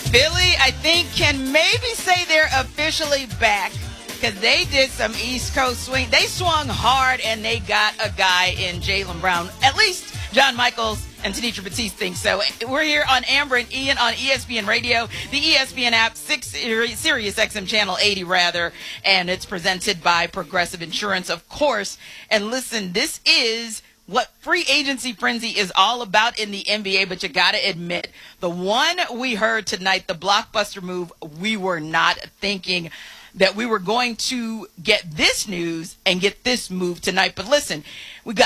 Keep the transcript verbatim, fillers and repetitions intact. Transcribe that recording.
Philly, I think, can maybe say they're officially back because they did some East Coast swing. They swung hard, and they got a guy in Jaylen Brown. At least John Michaels and Tanisha Batiste think so. We're here on Amber and Ian on E S P N Radio, the E S P N app, six, Sirius X M Channel eighty, rather, and it's presented by Progressive Insurance, of course. And listen, this is what free agency frenzy is all about in the N B A, but you got to admit, the one we heard tonight, the blockbuster move, we were not thinking that we were going to get this news and get this move tonight. But listen, we got